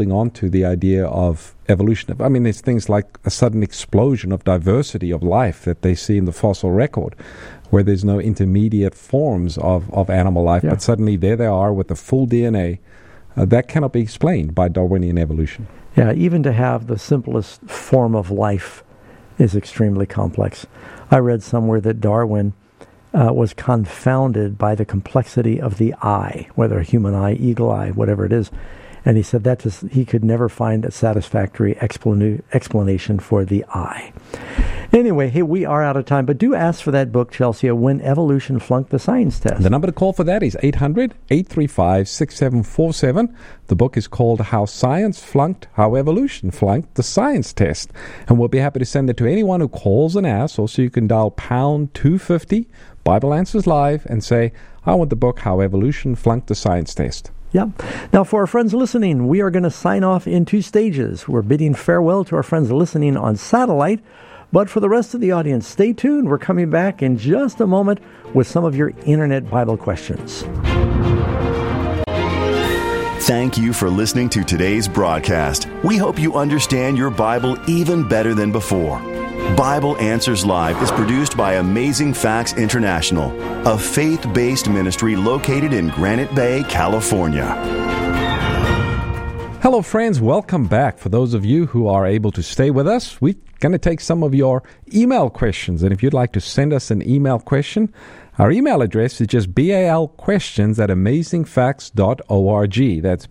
holding on to the idea of evolution. I mean, there's things like a sudden explosion of diversity of life that they see in the fossil record, where there's no intermediate forms of animal life, but suddenly there they are with the full DNA. That cannot be explained by Darwinian evolution. Yeah, even to have the simplest form of life is extremely complex. I read somewhere that Darwin was confounded by the complexity of the eye, whether a human eye, eagle eye, whatever it is. And he said that he could never find a satisfactory explanation for the eye. Anyway, hey, we are out of time, but do ask for that book, Chelsea, When Evolution Flunked the Science Test. The number to call for that is 800-835-6747. The book is called How Evolution Flunked the Science Test. And we'll be happy to send it to anyone who calls and asks. Also, you can dial pound 250, Bible Answers Live, and say, I want the book How Evolution Flunked the Science Test. Yeah. Now, for our friends listening, we are going to sign off in 2 stages. We're bidding farewell to our friends listening on satellite. But for the rest of the audience, stay tuned. We're coming back in just a moment with some of your Internet Bible questions. Thank you for listening to today's broadcast. We hope you understand your Bible even better than before. Bible Answers Live is produced by Amazing Facts International, a faith-based ministry located in Granite Bay, California. Hello, friends. Welcome back. For those of you who are able to stay with us, we're going to take some of your email questions. And if you'd like to send us an email question, our email address is just balquestions@amazingfacts.org. That's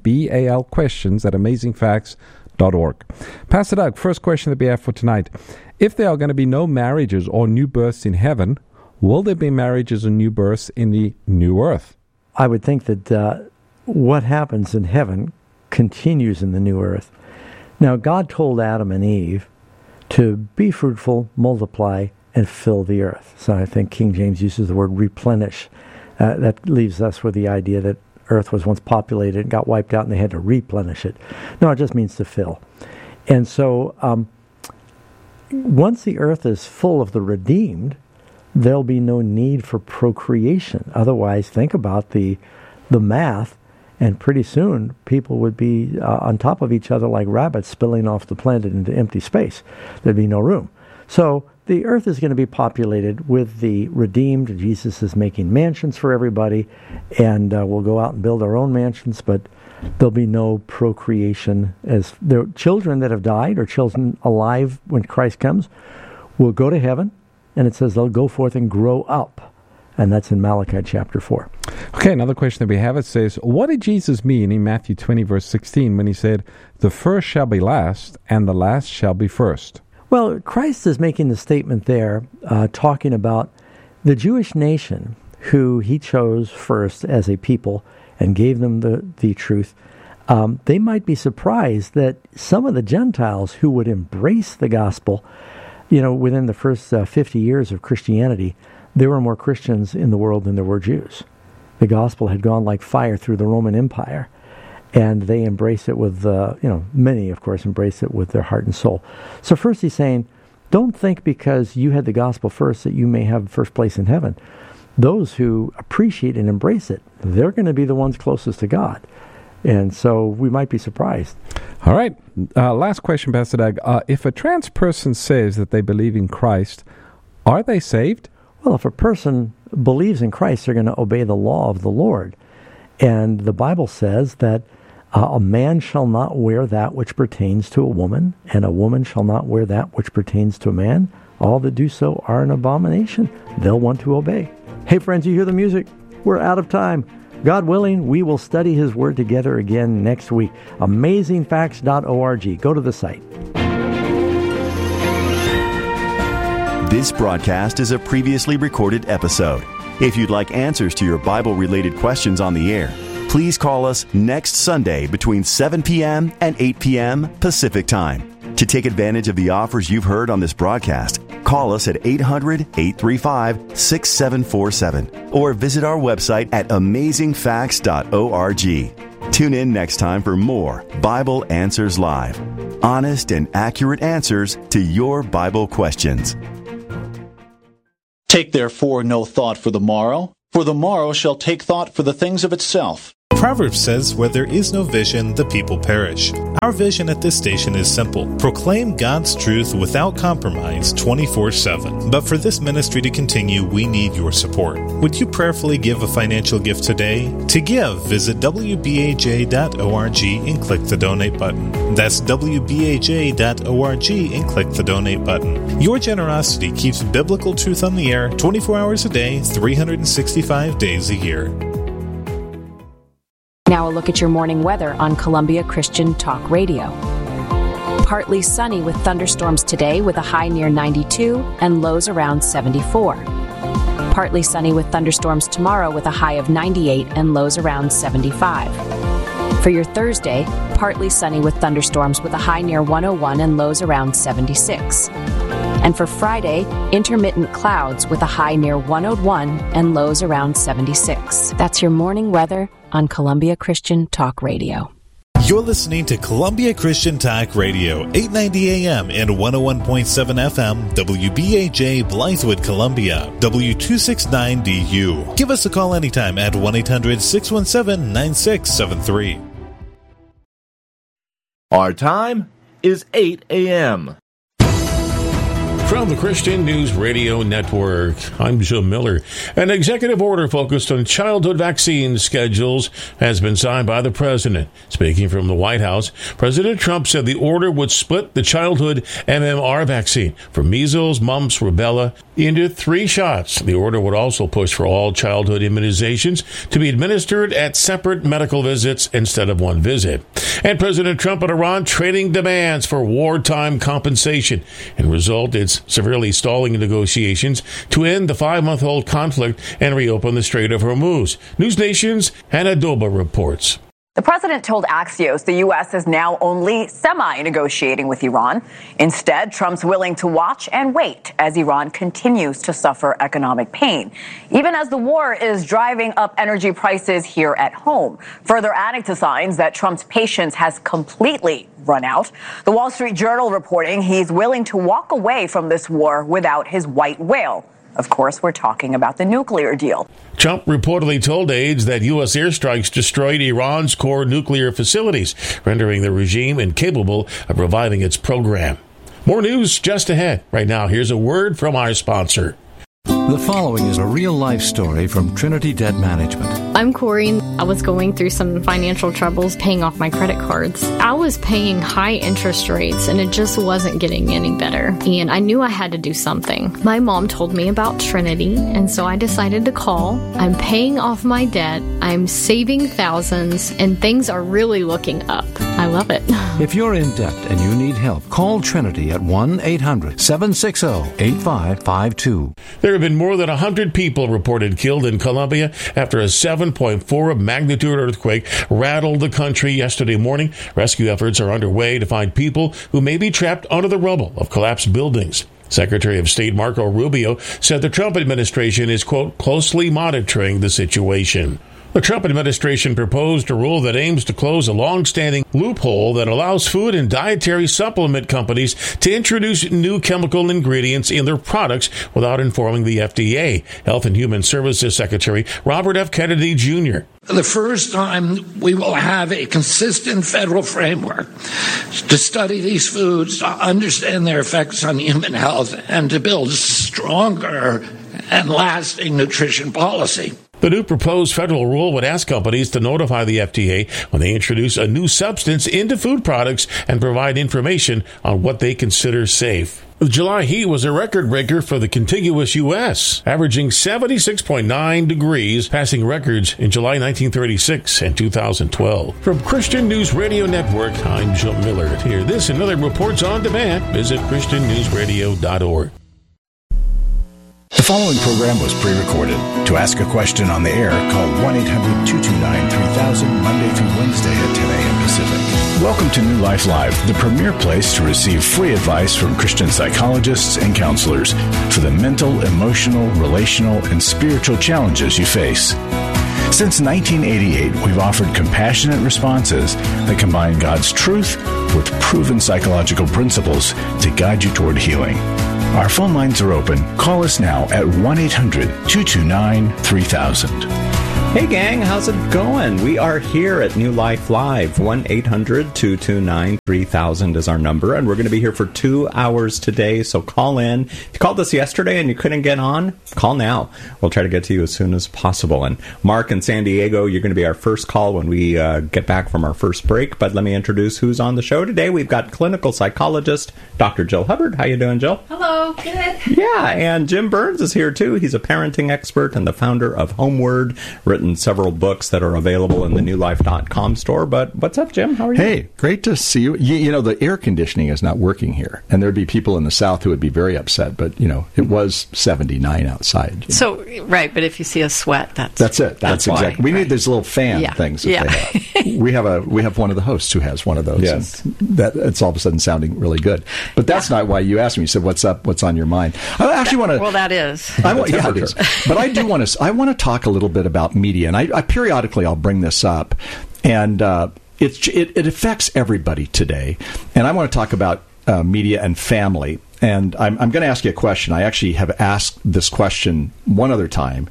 balquestions@amazingfacts.org. Pastor Doug, first question that we have for tonight. If there are going to be no marriages or new births in heaven, will there be marriages or new births in the new earth? I would think that what happens in heaven continues in the new earth. Now, God told Adam and Eve to be fruitful, multiply, and fill the earth. So I think King James uses the word replenish. That leaves us with the idea that earth was once populated, got wiped out, and they had to replenish it. No, it just means to fill. And so once the earth is full of the redeemed, there'll be no need for procreation. Otherwise, think about the math. And pretty soon, people would be on top of each other like rabbits spilling off the planet into empty space. There'd be no room. So the earth is going to be populated with the redeemed. Jesus is making mansions for everybody, and we'll go out and build our own mansions, but there'll be no procreation. As the children that have died or children alive when Christ comes will go to heaven, and it says they'll go forth and grow up. And that's in Malachi chapter 4. Okay, another question that we have, it says, what did Jesus mean in Matthew 20, verse 16, when he said, the first shall be last, and the last shall be first? Well, Christ is making the statement there, talking about the Jewish nation, who he chose first as a people and gave them the truth. They might be surprised that some of the Gentiles who would embrace the gospel, within the first 50 years of Christianity, there were more Christians in the world than there were Jews. The gospel had gone like fire through the Roman Empire, and they embraced it with, many, of course, embraced it with their heart and soul. So first he's saying, don't think because you had the gospel first that you may have first place in heaven. Those who appreciate and embrace it, they're going to be the ones closest to God. And so we might be surprised. All right. Last question, Pastor Doug. If a trans person says that they believe in Christ, are they saved? Well, if a person believes in Christ, they're going to obey the law of the Lord. And the Bible says that a man shall not wear that which pertains to a woman, and a woman shall not wear that which pertains to a man. All that do so are an abomination. They'll want to obey. Hey, friends, you hear the music? We're out of time. God willing, we will study His Word together again next week. AmazingFacts.org. Go to the site. This broadcast is a previously recorded episode. If you'd like answers to your Bible-related questions on the air, please call us next Sunday between 7 p.m. and 8 p.m. Pacific Time. To take advantage of the offers you've heard on this broadcast, call us at 800-835-6747 or visit our website at amazingfacts.org. Tune in next time for more Bible Answers Live. Honest and accurate answers to your Bible questions. Take therefore no thought for the morrow shall take thought for the things of itself. Proverbs says, where there is no vision, the people perish. Our vision at this station is simple. Proclaim God's truth without compromise 24/7. But for this ministry to continue, we need your support. Would you prayerfully give a financial gift today? To give, visit WBAJ.org and click the donate button. That's WBAJ.org and click the donate button. Your generosity keeps biblical truth on the air 24 hours a day, 365 days a year. Now a look at your morning weather on Columbia Christian Talk Radio. Partly sunny with thunderstorms today with a high near 92 and lows around 74. Partly sunny with thunderstorms tomorrow with a high of 98 and lows around 75. For your Thursday, partly sunny with thunderstorms with a high near 101 and lows around 76. And for Friday, intermittent clouds with a high near 101 and lows around 76. That's your morning weather on Columbia Christian Talk Radio. You're listening to Columbia Christian Talk Radio, 890 AM and 101.7 FM, WBAJ Blythewood, Columbia, W269DU. Give us a call anytime at 1-800-617-9673. Our time is 8 a.m. From the Christian News Radio Network, I'm Jim Miller. An executive order focused on childhood vaccine schedules has been signed by the president. Speaking from the White House, President Trump said the order would split the childhood MMR vaccine for measles, mumps, rubella into 3 shots. The order would also push for all childhood immunizations to be administered at separate medical visits instead of one visit. And President Trump and Iran trading demands for wartime compensation. In result, it's severely stalling negotiations to end the 5-month-old conflict and reopen the Strait of Hormuz. News Nation's Hannah Doba reports. The president told Axios the U.S. is now only semi-negotiating with Iran. Instead, Trump's willing to watch and wait as Iran continues to suffer economic pain, even as the war is driving up energy prices here at home, further adding to signs that Trump's patience has completely run out. The Wall Street Journal reporting he's willing to walk away from this war without his white whale. Of course, we're talking about the nuclear deal. Trump reportedly told aides that U.S. airstrikes destroyed Iran's core nuclear facilities, rendering the regime incapable of reviving its program. More news just ahead. Right now, here's a word from our sponsor. The following is a real-life story from Trinity Debt Management. I'm Corey. I was going through some financial troubles paying off my credit cards. I was paying high interest rates, and it just wasn't getting any better. And I knew I had to do something. My mom told me about Trinity, and so I decided to call. I'm paying off my debt. I'm saving thousands, and things are really looking up. I love it. If you're in debt and you need help, call Trinity at 1-800-760-8552. There have been more than 100 people reported killed in Colombia after a 7.4 magnitude earthquake rattled the country yesterday morning. Rescue efforts are underway to find people who may be trapped under the rubble of collapsed buildings. Secretary of State Marco Rubio said the Trump administration is, quote, closely monitoring the situation. The Trump administration proposed a rule that aims to close a long-standing loophole that allows food and dietary supplement companies to introduce new chemical ingredients in their products without informing the FDA. Health and Human Services Secretary Robert F. Kennedy, Jr. For the first time, we will have a consistent federal framework to study these foods, to understand their effects on human health, and to build a stronger and lasting nutrition policy. The new proposed federal rule would ask companies to notify the FDA when they introduce a new substance into food products and provide information on what they consider safe. The July heat was a record breaker for the contiguous U.S., averaging 76.9 degrees, passing records in July 1936 and 2012. From Christian News Radio Network, I'm Jim Miller. To hear this and other reports on demand, visit ChristianNewsRadio.org. The following program was pre-recorded. To ask a question on the air, call 1-800-229-3000 Monday through Wednesday at 10 a.m. Pacific. Welcome to New Life Live, the premier place to receive free advice from Christian psychologists and counselors for the mental, emotional, relational, and spiritual challenges you face. Since 1988, we've offered compassionate responses that combine God's truth with proven psychological principles to guide you toward healing. Our phone lines are open. Call us now at 1-800-229-3000. Hey gang, how's it going? We are here at New Life Live. 1-800-229-3000 is our number, and we're going to be here for 2 hours today, so call in. If you called us yesterday and you couldn't get on, call now. We'll try to get to you as soon as possible. And Mark in San Diego, you're going to be our first call when we get back from our first break, but let me introduce who's on the show today. We've got clinical psychologist Dr. Jill Hubbard. How you doing, Jill? Hello, good. Yeah, and Jim Burns is here too. He's a parenting expert and the founder of Homeward, written several books that are available in the newlife.com store. But what's up, Jim? How are you? Hey, great to see you. You know, the air conditioning is not working here, and there'd be people in the South who would be very upset, but, you know, it was 79 outside. So, right, but if you see a sweat, that's it. That's exactly. We need these little fan things. That they have. We have one of the hosts who has one of those. Yes. And that it's all of a sudden sounding really good. But that's not why you asked me. You said, what's up? What's on your mind? I actually want to... Well, that is. It is. But I do want to... I want to talk a little bit about media, and I periodically I'll bring this up, and it affects everybody today. And I want to talk about media and family. And I'm going to ask you a question. I actually have asked this question one other time,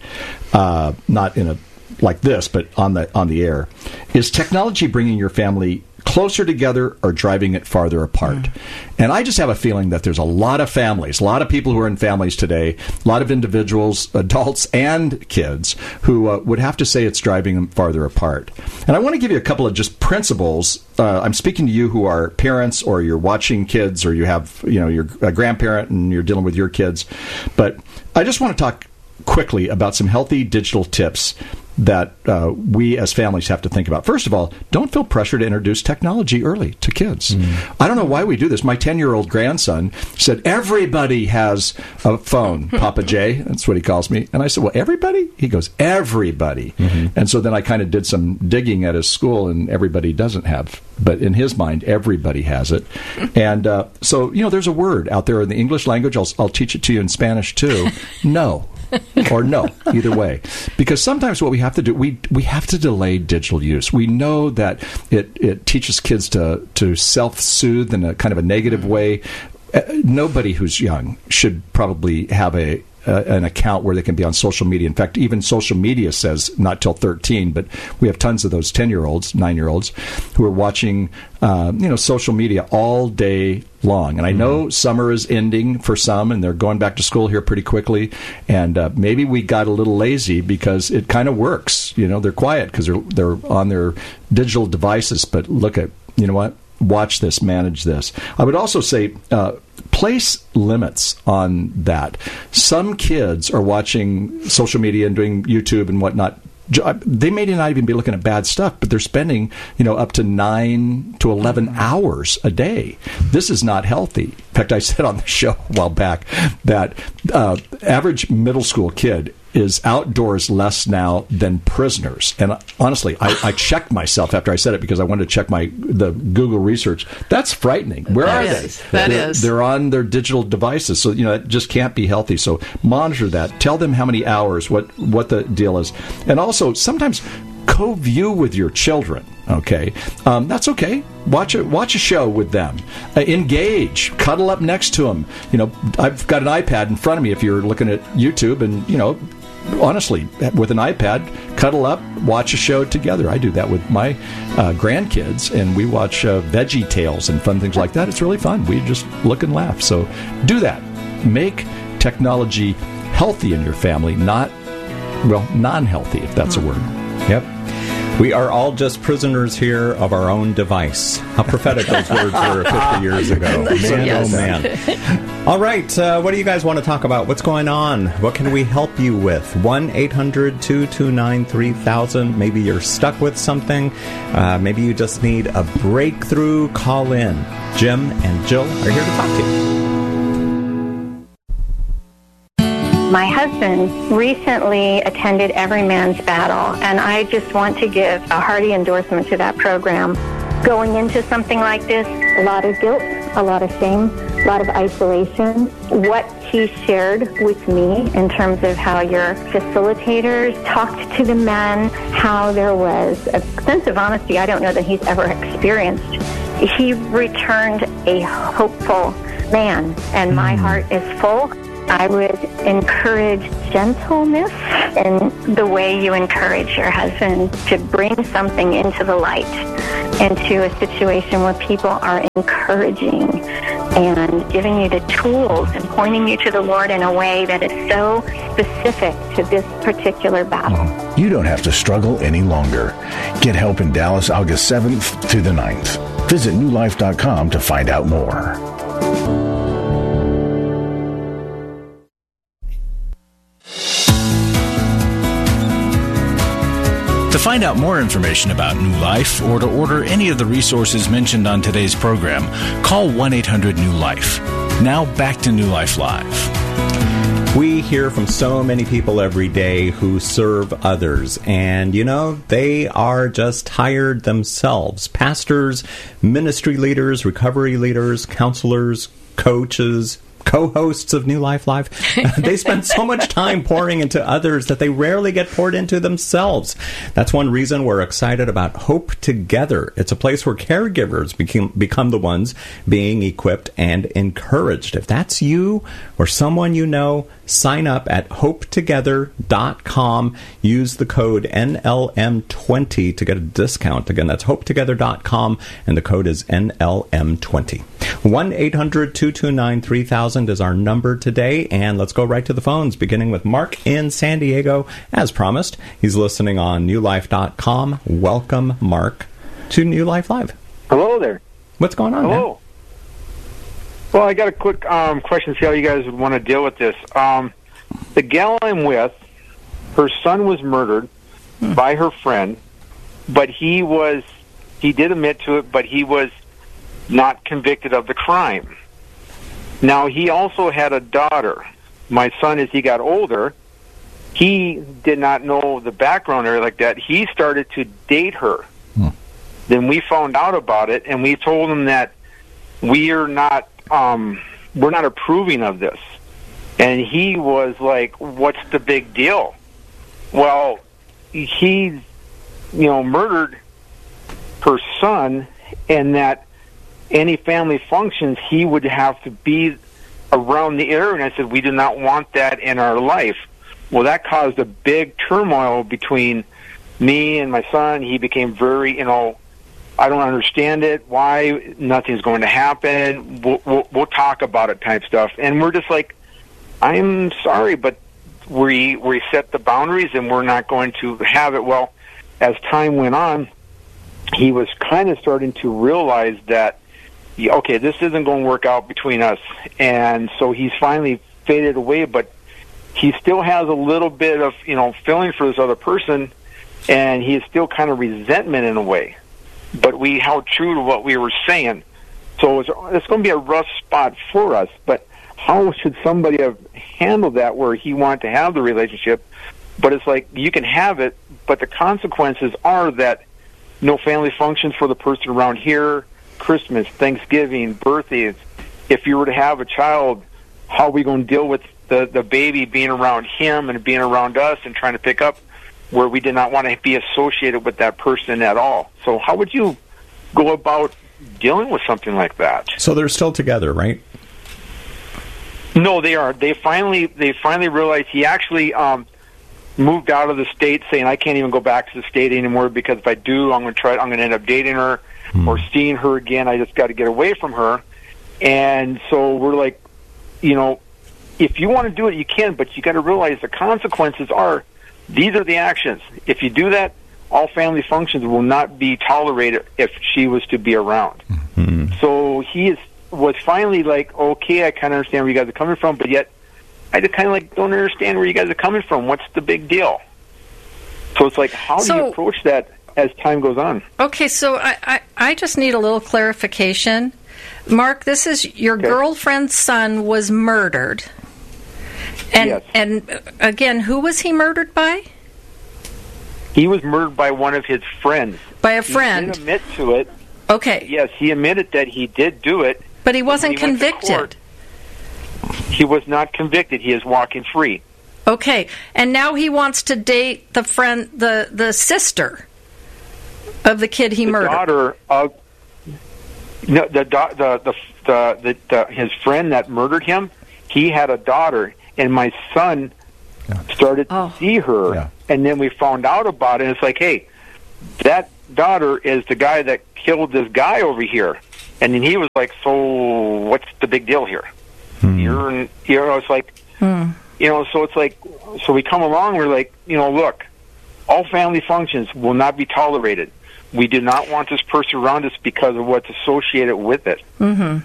not in a like this, but on the air. Is technology bringing your family closer together or driving it farther apart? And I just have a feeling that there's a lot of families, a lot of people who are in families today, a lot of individuals, adults and kids, who would have to say it's driving them farther apart. And I want to give you a couple of just principles. I'm speaking to you who are parents, or you're watching kids, or you have, you're a grandparent and you're dealing with your kids. But I just want to talk quickly about some healthy digital tips that we as families have to think about. First of all, don't feel pressure to introduce technology early to kids. I don't know why we do this. My 10-year-old grandson said, everybody has a phone, Papa J. That's what he calls me. And I said, well, everybody? He goes, everybody. And so then I kind of did some digging at his school, and everybody doesn't have. But in his mind, everybody has it. And so, there's a word out there in the English language. I'll teach it to you in Spanish, too. No. Or no, either way. Because sometimes what we have to do, we have to delay digital use. We know that it teaches kids to self-soothe in a kind of a negative way. Nobody who's young should probably have an account where they can be on social media. In fact, even social media says not till 13, but we have tons of those 10-year-olds, 9-year-olds who are watching, social media all day long. And I know summer is ending for some, and they're going back to school here pretty quickly. And maybe we got a little lazy because it kind of works. They're quiet because they're on their digital devices. But look at, watch this, manage this. I would also say place limits on that. Some kids are watching social media and doing YouTube and whatnot. They may not even be looking at bad stuff, but they're spending, up to 9 to 11 hours a day. This is not healthy. In fact, I said on the show a while back that average middle school kid is outdoors less now than prisoners. And honestly, I checked myself after I said it because I wanted to check the Google research. That's frightening. Where are they? They're on their digital devices. So, it just can't be healthy. So monitor that. Tell them how many hours, what the deal is. And also, sometimes co-view with your children. Okay, that's okay. Watch a show with them. Engage. Cuddle up next to them. I've got an iPad in front of me if you're looking at YouTube, and honestly, with an iPad, cuddle up, watch a show together. I do that with my grandkids, and we watch Veggie Tales and fun things like that. It's really fun. We just look and laugh. So do that. Make technology healthy in your family, not non-healthy, if that's a word. Yep. We are all just prisoners here of our own device. How prophetic those words were 50 years ago. Man, yes. Oh, man. All right. What do you guys want to talk about? What's going on? What can we help you with? 1-800-229-3000. Maybe you're stuck with something. Maybe you just need a breakthrough. Call in. Jim and Jill are here to talk to you. My husband recently attended Every Man's Battle, and I just want to give a hearty endorsement to that program. Going into something like this, a lot of guilt, a lot of shame, a lot of isolation. What he shared with me in terms of how your facilitators talked to the men, how there was a sense of honesty I don't know that he's ever experienced. He returned a hopeful man, and my heart is full. I would encourage gentleness in the way you encourage your husband to bring something into the light, into a situation where people are encouraging and giving you the tools and pointing you to the Lord in a way that is so specific to this particular battle. You don't have to struggle any longer. Get help in Dallas August 7th through the 9th. Visit newlife.com to find out more. To find out more information about New Life or to order any of the resources mentioned on today's program, call 1-800-NEW-LIFE. Now back to New Life Live. We hear from so many people every day who serve others, and, they are just tired themselves. Pastors, ministry leaders, recovery leaders, counselors, coaches, co-hosts of New Life Live, they spend so much time pouring into others that they rarely get poured into themselves. That's one reason we're excited about Hope Together. It's a place where caregivers become the ones being equipped and encouraged. If that's you or someone you know, sign up at hopetogether.com. Use the code NLM20 to get a discount. Again, that's hopetogether.com, and the code is NLM20. 1-800-229-3000 is our number today, and let's go right to the phones, beginning with Mark in San Diego. As promised, he's listening on newlife.com. Welcome, Mark, to New Life Live. Hello there. What's going on, man? Well, I got a quick question to see how you guys would want to deal with this. The gal I'm with, her son was murdered by her friend, but he did admit to it, but he was not convicted of the crime. Now, he also had a daughter. My son, as he got older, he did not know the background or like that. He started to date her. Then we found out about it, and we told him that we're not approving of this. And he was like, what's the big deal? Well, he, murdered her son, and that any family functions, he would have to be around the area. And I said, we do not want that in our life. Well, that caused a big turmoil between me and my son. He became very, I don't understand it. Why? Nothing's going to happen. We'll talk about it type stuff. And we're just like, I'm sorry, but we set the boundaries and we're not going to have it. Well, as time went on, he was kind of starting to realize that, okay, this isn't going to work out between us. And so he's finally faded away, but he still has a little bit of, feeling for this other person, and he is still kind of resentment in a way. But we held true to what we were saying. So it's going to be a rough spot for us, but how should somebody have handled that where he wanted to have the relationship, but it's like, you can have it, but the consequences are that no family functions for the person around here, Christmas, Thanksgiving, birthdays. If you were to have a child, how are we going to deal with the baby being around him and being around us and trying to pick up where we did not want to be associated with that person at all? So how would you go about dealing with something like that? So they're still together, right? No, they are. They finally realized he actually moved out of the state, saying, I can't even go back to the state anymore because if I do, I'm going to end up dating her or seeing her again. I just got to get away from her. And so we're like, if you want to do it, you can, but you got to realize the consequences are, these are the actions. If you do that, all family functions will not be tolerated if she was to be around. Mm-hmm. So he was finally like, okay, I kind of understand where you guys are coming from, but yet I just kind of don't understand where you guys are coming from. What's the big deal? So it's like, how do you approach that as time goes on? Okay, so I just need a little clarification. Mark, this is your girlfriend's son was murdered. And, yes. And again, who was he murdered by? He was murdered by one of his friends. By a friend? He did admit to it. Okay. Yes, he admitted that he did do it. But he wasn't convicted. He was not convicted. He is walking free. Okay, and now he wants to date the friend, the sister of the kid he murdered. Daughter of his friend that murdered him. He had a daughter, and my son started to see her. Yeah. And then we found out about it, and it's like, hey, that daughter is the guy that killed this guy over here. And then he was like, so what's the big deal here? It's like, so it's like, so we come along, we're like, look, all family functions will not be tolerated. We do not want this person around us because of what's associated with it. Mm-hmm.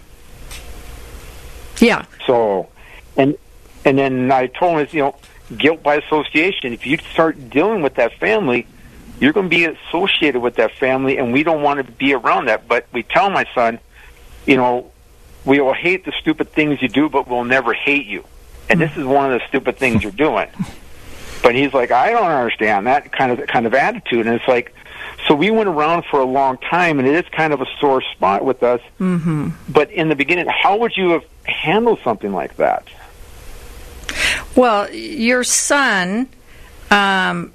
Yeah. So, and then I told him, guilt by association. If you start dealing with that family, you're going to be associated with that family, and we don't want to be around that. But we tell my son, we will hate the stupid things you do, but we'll never hate you. And this is one of the stupid things you're doing. But he's like, I don't understand that kind of attitude. And it's like, so we went around for a long time, and it is kind of a sore spot with us. Mm-hmm. But in the beginning, how would you have handled something like that? Well, your son and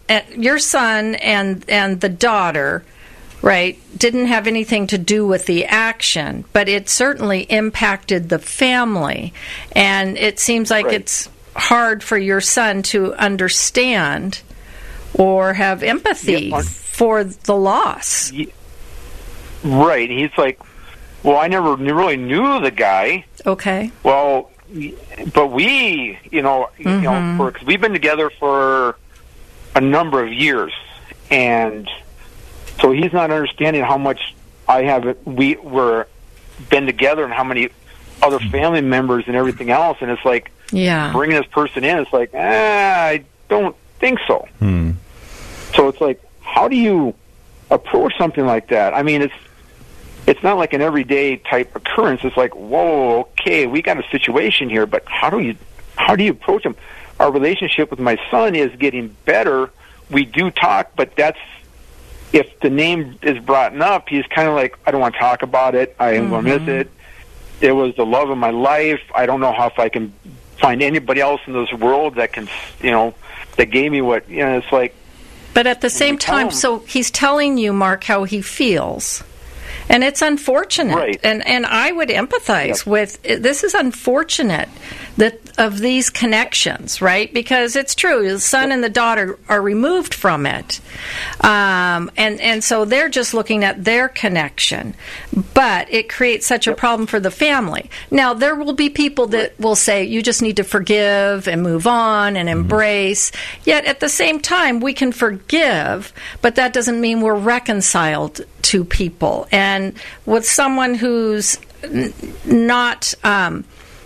the daughter, right, didn't have anything to do with the action, but it certainly impacted the family. And it seems like it's hard for your son to understand or have empathy for the loss. Right. He's like, well, I never really knew the guy. Okay. Well, but we, because we've been together for a number of years, and so he's not understanding how much we were been together and how many other family members and everything else, and it's like, bringing this person in, it's like, I don't think so. So it's like, how do you approach something like that? I mean, it's not like an everyday type occurrence. It's like, whoa, okay, we got a situation here, but how do you approach them? Our relationship with my son is getting better. We do talk, but if the name is brought up, he's kind of like, I don't want to talk about it. I am going to miss it. It was the love of my life. I don't know if I can find anybody else in this world that can, that gave me what, it's like. But at the same time, so he's telling you, Mark, how he feels. And it's unfortunate. Right. And I would empathize with, this is unfortunate of these connections, right? Because it's true, the son and the daughter are removed from it. And so they're just looking at their connection. But it creates such a problem for the family. Now, there will be people that will say, you just need to forgive and move on and embrace. Yet at the same time, we can forgive, but that doesn't mean we're reconciled to people. And with someone who's not, kind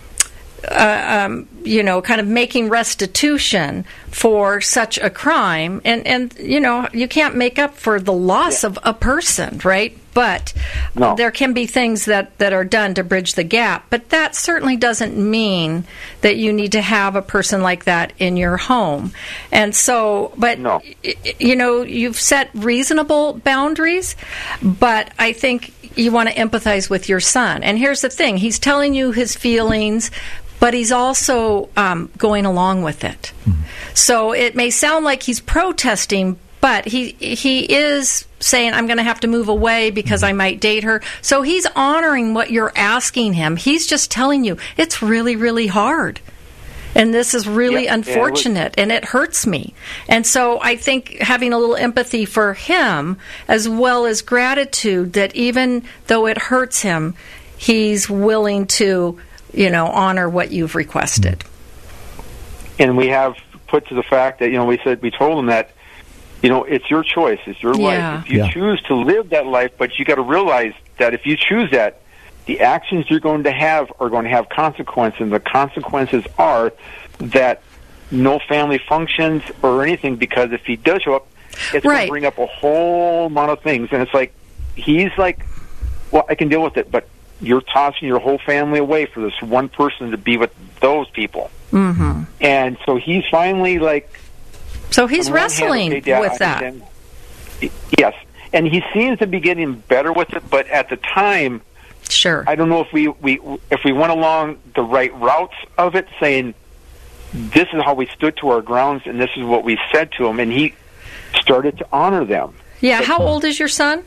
of making restitution for such a crime, and you can't make up for the loss of a person, right? But there can be things that are done to bridge the gap. But that certainly doesn't mean that you need to have a person like that in your home. And so, but, you've set reasonable boundaries, but I think you want to empathize with your son. And here's the thing. He's telling you his feelings, but he's also going along with it. So it may sound like he's protesting, but he is saying, I'm going to have to move away because I might date her. So he's honoring what you're asking him. He's just telling you, it's really, really hard. And this is really unfortunate, and it hurts me. And so I think having a little empathy for him, as well as gratitude that even though it hurts him, he's willing to, honor what you've requested. And we have put to the fact that, we told him that, it's your choice, it's your life. If you choose to live that life, but you got to realize that if you choose that, the actions you're going to have are going to have consequences, and the consequences are that no family functions or anything, because if he does show up, it's going to bring up a whole amount of things. And it's like, he's like, well, I can deal with it, but you're tossing your whole family away for this one person to be with those people. Mm-hmm. And so he's finally like... So he's wrestling with that. Yes. And he seems to be getting better with it, but at the time... Sure. I don't know if we went along the right routes of it, saying this is how we stood to our grounds and this is what we said to him, and he started to honor them. Yeah. How old is your son?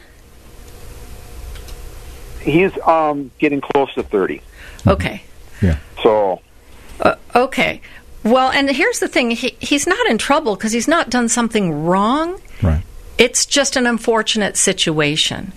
He's getting close to 30. Okay. Yeah. So. Okay. Well, and here's the thing. He's not in trouble because he's not done something wrong. Right. It's just an unfortunate situation.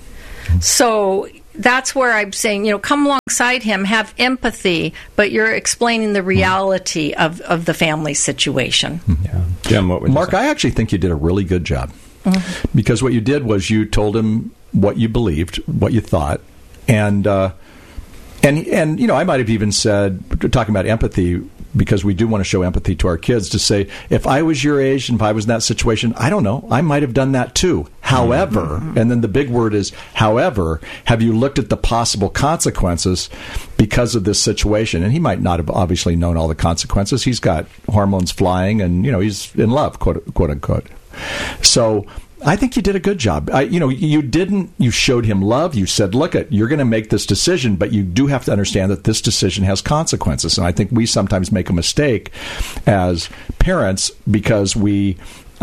So that's where I'm saying, come alongside him, have empathy, but you're explaining the reality of the family situation. Yeah. Jim, what would Mark, you say? I actually think you did a really good job. Because what you did was you told him what you believed, what you thought, and I might have even said, talking about empathy, because we do want to show empathy to our kids, to say, if I was your age and if I was in that situation, I don't know, I might have done that too. However, and then the big word is, however, have you looked at the possible consequences because of this situation? And he might not have obviously known all the consequences. He's got hormones flying and, he's in love, quote unquote. So I think you did a good job. You showed him love. You said, look, you're going to make this decision, but you do have to understand that this decision has consequences. And I think we sometimes make a mistake as parents because we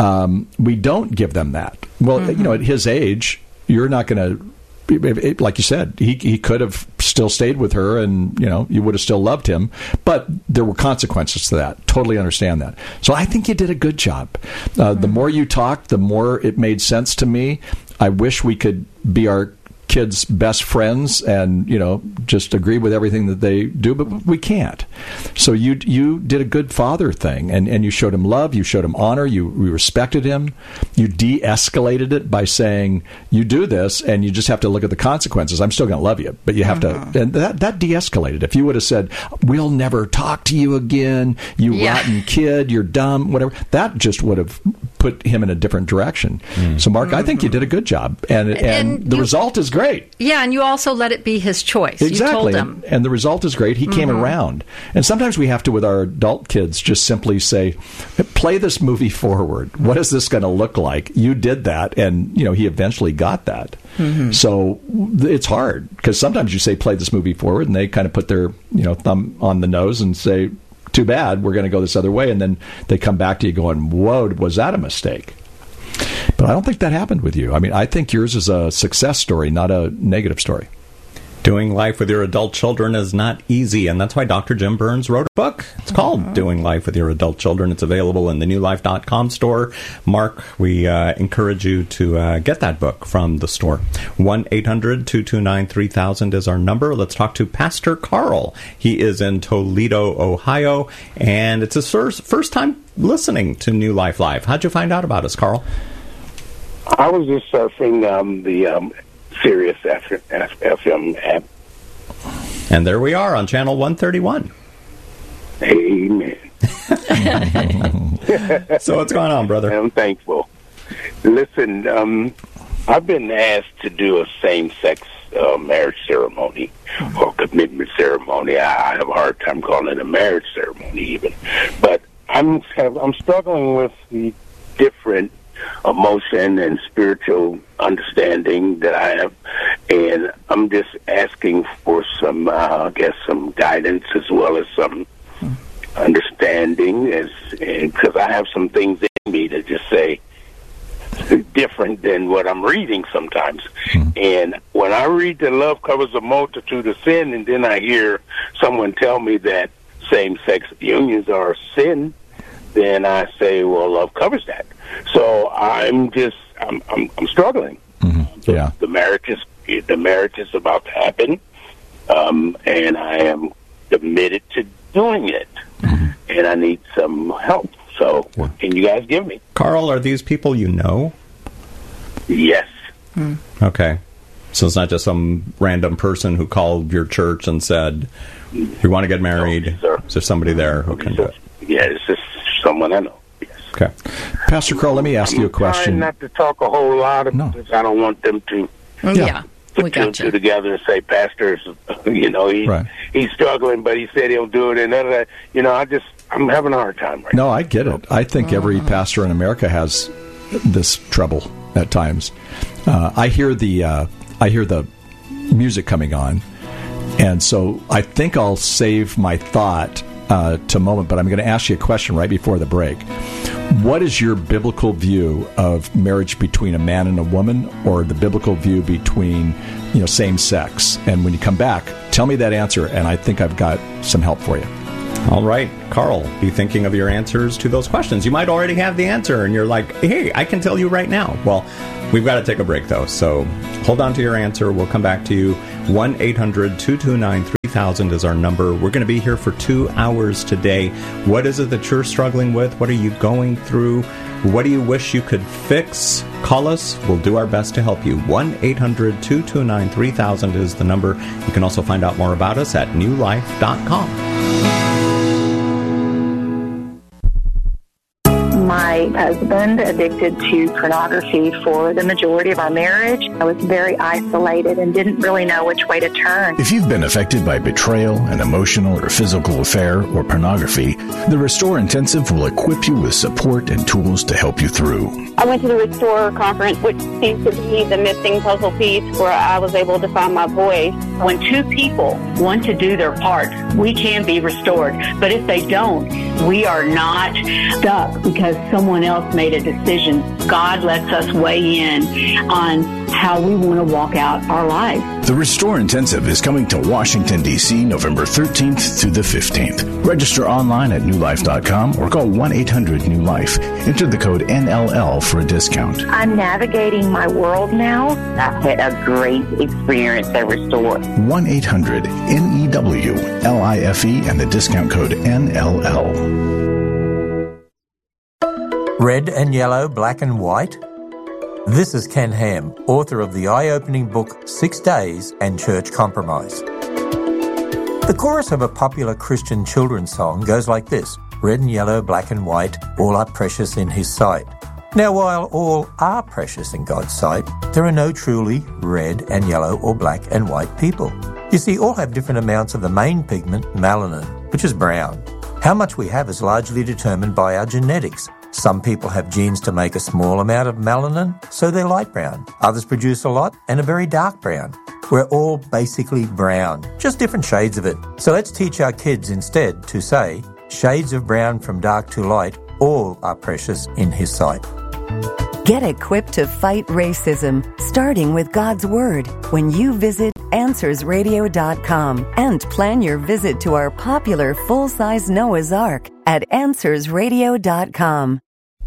don't give them that. Well, at his age, you're not going to, like you said, he could have still stayed with her and, you would have still loved him, but there were consequences to that. Totally understand that. So I think you did a good job. The more you talked, the more it made sense to me. I wish we could be our kids' best friends and, just agree with everything that they do, but we can't. So you did a good father thing, and you showed him love, you showed him honor, you respected him, you de-escalated it by saying, you do this, and you just have to look at the consequences. I'm still going to love you, but you have to, and that de-escalated. If you would have said, we'll never talk to you again, you rotten kid, you're dumb, whatever, that just would have put him in a different direction. So, Mark, I think you did a good job, and the result is great. Yeah, and you also let it be his choice. Exactly. You told him. And the result is great. He came around. And sometimes we have to, with our adult kids, just simply say, play this movie forward. What is this going to look like? You did that, and he eventually got that. So it's hard, because sometimes you say, play this movie forward, and they kind of put their thumb on the nose and say, too bad, we're going to go this other way. And then they come back to you going, whoa, was that a mistake? But I don't think that happened with you. I mean, I think yours is a success story, not a negative story. Doing life with your adult children is not easy, and that's why Dr. Jim Burns wrote a book. It's called Doing Life with Your Adult Children. It's available in the newlife.com store. Mark, we encourage you to get that book from the store. 1-800-229-3000 is our number. Let's talk to Pastor Carl. He is in Toledo, Ohio, and it's his first time listening to New Life Live. How'd you find out about us, Carl? I was just surfing the Sirius FM app. And there we are on channel 131. Amen. So what's going on, brother? I'm thankful. Listen, I've been asked to do a same-sex marriage ceremony or commitment ceremony. I have a hard time calling it a marriage ceremony even. But I'm struggling with the different emotion and spiritual understanding that I have, and I'm just asking for some, some guidance as well as some understanding, because I have some things in me to just say different than what I'm reading sometimes. And when I read that love covers a multitude of sin, and then I hear someone tell me that same-sex unions are a sin, then I say, well, love covers that. So I'm struggling. Yeah. The marriage is about to happen, and I am committed to doing it, and I need some help. So, what can you guys give me? Carl, are these people you know? Yes. Okay. So it's not just some random person who called your church and said, "You want to get married?" No, is there somebody there who can do it? Yeah, it's just someone I know. Okay. Pastor Carl, let me ask you a question. I'm trying not to talk a whole lot because I don't want them to put two and two together and say, Pastor, he's struggling, but he said he'll do it. And I'm having a hard time right now. No, I get it. I think every pastor in America has this trouble at times. I hear the music coming on, and so I think I'll save my thought to a moment, but I'm going to ask you a question right before the break. What is your biblical view of marriage between a man and a woman, or the biblical view between same sex? And when you come back, tell me that answer, and I think I've got some help for you. All right, Carl, be thinking of your answers to those questions. You might already have the answer, and you're like, hey, I can tell you right now. Well, we've got to take a break, though, so hold on to your answer. We'll come back to you. 1-800-229-3000 is our number. We're going to be here for 2 hours today. What is it that you're struggling with? What are you going through? What do you wish you could fix? Call us. We'll do our best to help you. 1-800-229-3000 is the number. You can also find out more about us at newlife.com. My husband addicted to pornography for the majority of our marriage. I was very isolated and didn't really know which way to turn. If you've been affected by betrayal, an emotional or physical affair, or pornography, the Restore Intensive will equip you with support and tools to help you through. I went to the Restore conference, which seems to be the missing puzzle piece where I was able to find my voice. When two people want to do their part, we can be restored. But if they don't, we are not stuck because someone else made a decision. God lets us weigh in on how we want to walk out our lives. The Restore Intensive is coming to Washington, D.C. November 13th through the 15th. Register online at newlife.com or call 1-800-NEW-LIFE. Enter the code NLL for a discount. I'm navigating my world now. I've had a great experience at Restore. 1-800-NEWLIFE and the discount code NLL. Red and yellow, black and white? This is Ken Ham, author of the eye-opening book 6 Days and Church Compromise. The chorus of a popular Christian children's song goes like this: red and yellow, black and white, all are precious in His sight. Now, while all are precious in God's sight, there are no truly red and yellow or black and white people. You see, all have different amounts of the main pigment, melanin, which is brown. How much we have is largely determined by our genetics. Some people have genes to make a small amount of melanin, so they're light brown. Others produce a lot and are very dark brown. We're all basically brown, just different shades of it. So let's teach our kids instead to say, shades of brown from dark to light, all are precious in His sight. Get equipped to fight racism, starting with God's Word, when you visit AnswersRadio.com and plan your visit to our popular full-size Noah's Ark at AnswersRadio.com.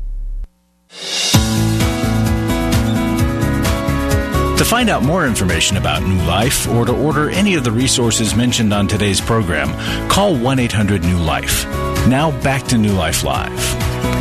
To find out more information about New Life or to order any of the resources mentioned on today's program, call 1-800-NEW-LIFE. Now back to New Life Live.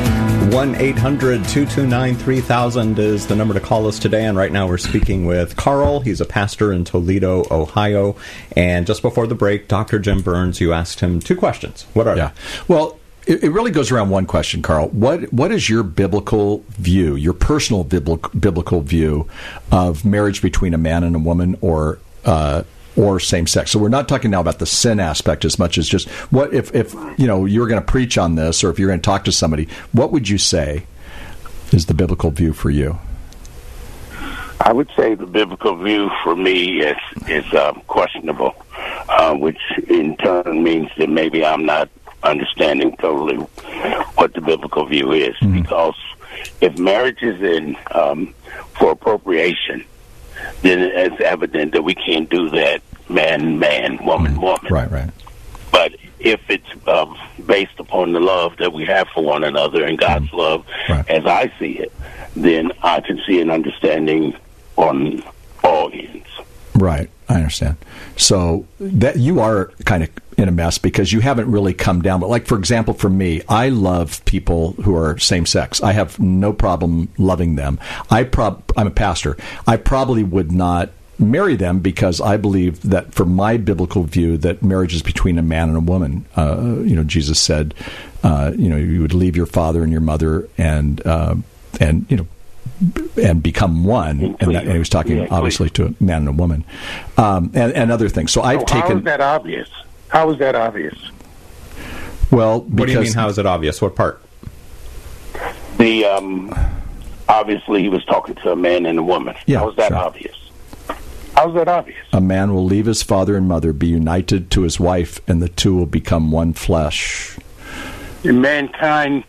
1-800-229-3000 is the number to call us today, and right now we're speaking with Carl. He's a pastor in Toledo, Ohio. And just before the break, Dr. Jim Burns, you asked him 2 questions. What are they? Well, it really goes around one question, Carl. What is your biblical view, your personal biblical view of marriage between a man and a woman or same sex? So we're not talking now about the sin aspect as much as just what if you were going to preach on this, or if you're going to talk to somebody, what would you say is the biblical view for you? I would say the biblical view for me is questionable, which in turn means that maybe I'm not understanding totally what the biblical view is. Mm-hmm. Because if marriage is in for appropriation, then it's evident that we can't do that man, woman, woman. Right. But if it's based upon the love that we have for one another and God's love, as I see it, then I can see an understanding on all ends. Right, I understand. So that you are kind of in a mess because you haven't really come down. But like, for example, for me, I love people who are same sex. I have no problem loving them. I'm a pastor. I probably would not marry them because I believe that, for my biblical view, that marriage is between a man and a woman. Jesus said, you would leave your father and your mother and become one, and he was talking obviously to a man and a woman, and other things. So I've taken. How is that obvious? How is that obvious? Well, what do you mean? How is it obvious? What part? Obviously he was talking to a man and a woman. Yeah, how is that obvious? How is that obvious? A man will leave his father and mother, be united to his wife, and the two will become one flesh. And mankind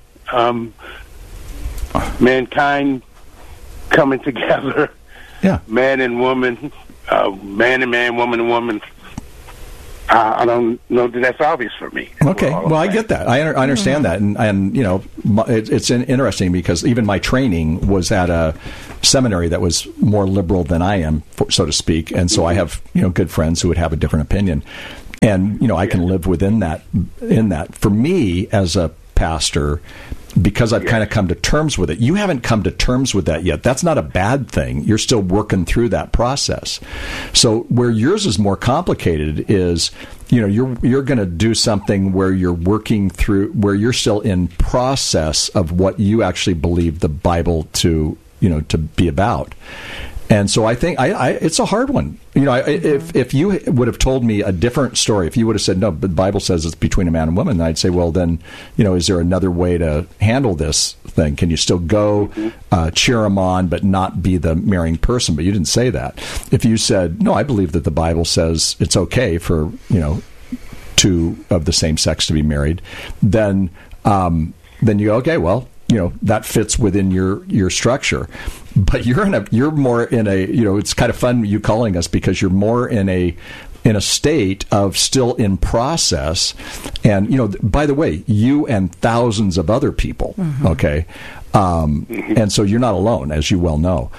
coming together, man and woman, man and man, woman and woman, I don't know that that's obvious for me. Okay, well, I get that. I understand that, and you know, it's interesting because even my training was at a seminary that was more liberal than I am, so to speak, and so I have good friends who would have a different opinion, and I can live within that. In that, for me as a pastor, because I've kind of come to terms with it. You haven't come to terms with that yet. That's not a bad thing. You're still working through that process. So where yours is more complicated is, you're going to do something where you're working through, where you're still in process of what you actually believe the Bible to be about. And so I think it's a hard one. If you would have told me a different story, if you would have said, no, but the Bible says it's between a man and woman, I'd say, well, then, is there another way to handle this thing? Can you still go cheer them on, but not be the marrying person? But you didn't say that. If you said, no, I believe that the Bible says it's okay for, two of the same sex to be married, then you go, okay, well, that fits within your structure. But you're more in a, it's kind of fun you calling us because you're more in a state of still in process. And, by the way, you and thousands of other people, okay? And so you're not alone, as you well know.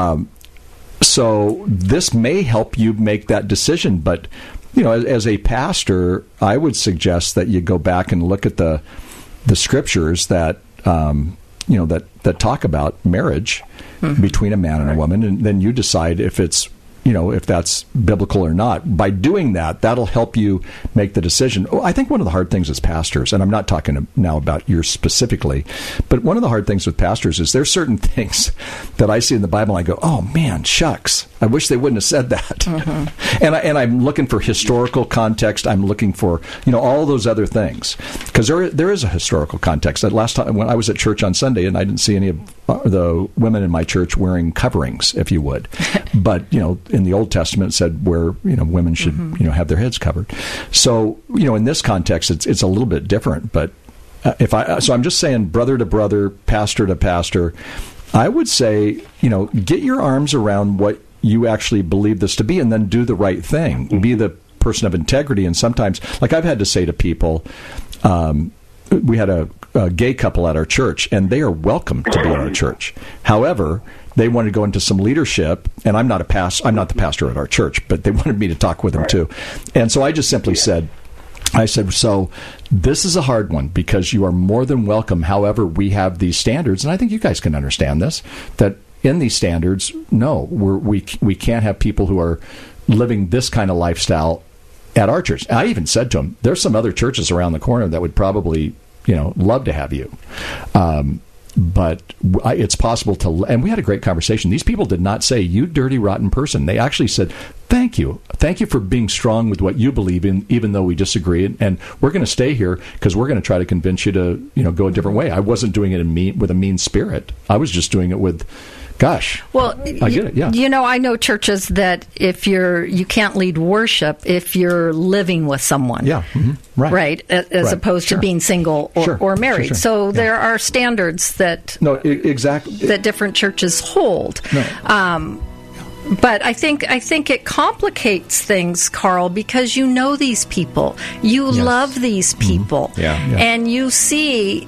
So this may help you make that decision. But, as a pastor, I would suggest that you go back and look at the scriptures that that talk about marriage between a man and a woman, and then you decide if it's, if that's biblical or not. By doing that, that'll help you make the decision. I think one of the hard things as pastors, and I'm not talking now about yours specifically, but one of the hard things with pastors is there's certain things that I see in the Bible and I go, oh man, shucks, I wish they wouldn't have said that. And I'm looking for historical context. I'm looking for, all those other things. Because there is a historical context. That last time when I was at church on Sunday and I didn't see any of the women in my church wearing coverings, if you would. But, in the Old Testament it said where, women should, have their heads covered. So, in this context, it's a little bit different. But so I'm just saying brother to brother, pastor to pastor, I would say, get your arms around what you actually believe this to be and then do the right thing. Be the person of integrity. And sometimes, like I've had to say to people, we had a gay couple at our church, and they are welcome to be in our church. However, they wanted to go into some leadership, and I'm not the pastor at our church, but they wanted me to talk with them too. And so I just simply said, so this is a hard one because you are more than welcome. However, we have these standards, and I think you guys can understand this, that in these standards, no, we can't have people who are living this kind of lifestyle at our church. And I even said to them, there's some other churches around the corner that would probably, love to have you. But it's possible to, and we had a great conversation. These people did not say, you dirty, rotten person. They actually said, thank you. Thank you for being strong with what you believe in, even though we disagree. And we're going to stay here because we're going to try to convince you to, go a different way. I wasn't doing it with a mean spirit. I was just doing it with, gosh. Well, I get it, yeah. I know churches that you can't lead worship if you're living with someone. Yeah, right. As opposed to being single or married. Sure. So there are standards that exactly that different churches hold. No. But I think it complicates things, Carl, because you know these people. You love these people. And you see,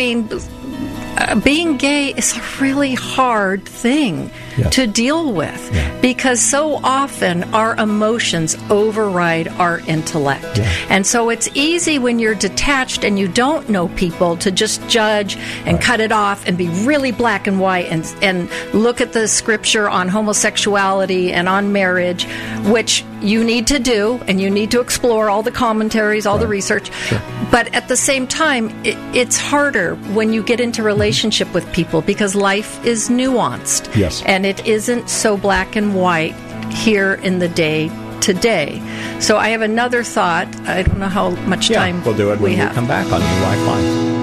being gay is a really hard thing to deal with because so often our emotions override our intellect. And so it's easy when you're detached and you don't know people to just judge and cut it off and be really black and white and look at the scripture on homosexuality and on marriage, which you need to do, and you need to explore all the commentaries, all the research. But at the same time, it's harder when you get into relationship with people because life is nuanced. Yes. And it isn't so black and white here in the day today. So I have another thought. I don't know how much time we'll do it when we have. Come back on New Life Live.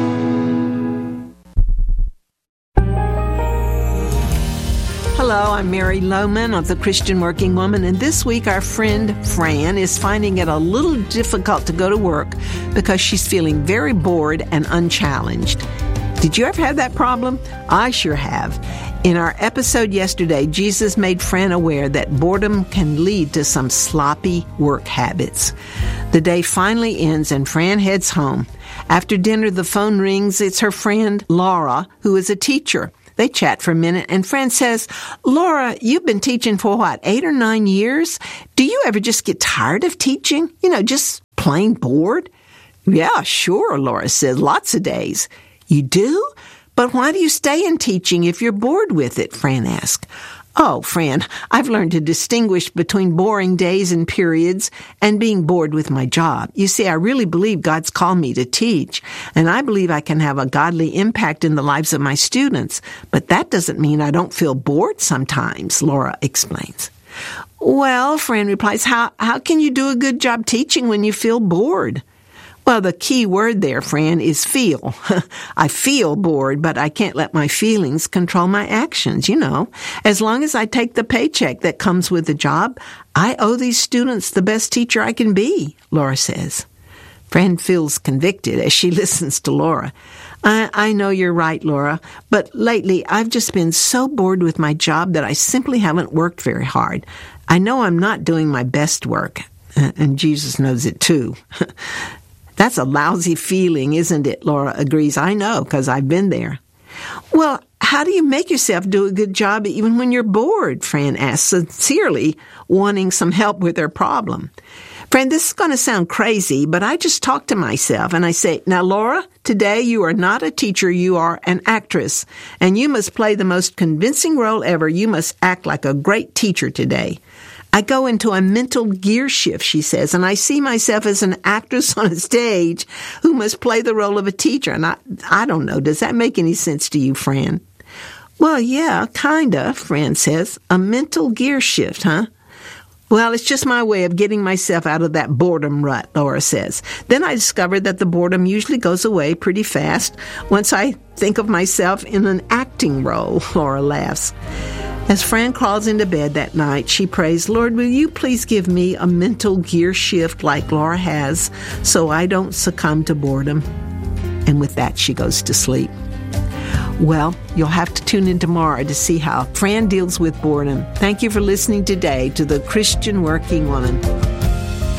Hello, I'm Mary Lohman of the Christian Working Woman, and this week our friend Fran is finding it a little difficult to go to work because she's feeling very bored and unchallenged. Did you ever have that problem? I sure have. In our episode yesterday, Jesus made Fran aware that boredom can lead to some sloppy work habits. The day finally ends and Fran heads home. After dinner, the phone rings. It's her friend, Laura, who is a teacher. They chat for a minute, and Fran says, Laura, you've been teaching for 8 or 9 years? Do you ever just get tired of teaching? Just plain bored? Yeah, sure, Laura says, lots of days. You do? But why do you stay in teaching if you're bored with it? Fran asked. Oh, Fran, I've learned to distinguish between boring days and periods and being bored with my job. You see, I really believe God's called me to teach, and I believe I can have a godly impact in the lives of my students. But that doesn't mean I don't feel bored sometimes, Laura explains. Well, Fran replies, how can you do a good job teaching when you feel bored? Well, the key word there, Fran, is feel. I feel bored, but I can't let my feelings control my actions, As long as I take the paycheck that comes with the job, I owe these students the best teacher I can be, Laura says. Fran feels convicted as she listens to Laura. I know you're right, Laura, but lately I've just been so bored with my job that I simply haven't worked very hard. I know I'm not doing my best work, and Jesus knows it too. That's a lousy feeling, isn't it? Laura agrees. I know, because I've been there. Well, how do you make yourself do a good job even when you're bored? Fran asks, sincerely wanting some help with her problem. Fran, this is going to sound crazy, but I just talk to myself and I say, now, Laura, today you are not a teacher, you are an actress, and you must play the most convincing role ever. You must act like a great teacher today. I go into a mental gear shift, she says, and I see myself as an actress on a stage who must play the role of a teacher. And I don't know, does that make any sense to you, Fran? Well, yeah, kinda, Fran says. A mental gear shift, huh? Well, it's just my way of getting myself out of that boredom rut, Laura says. Then I discovered that the boredom usually goes away pretty fast once I think of myself in an acting role, Laura laughs. As Fran crawls into bed that night, she prays, Lord, will you please give me a mental gear shift like Laura has so I don't succumb to boredom? And with that, she goes to sleep. Well, you'll have to tune in tomorrow to see how Fran deals with boredom. Thank you for listening today to The Christian Working Woman.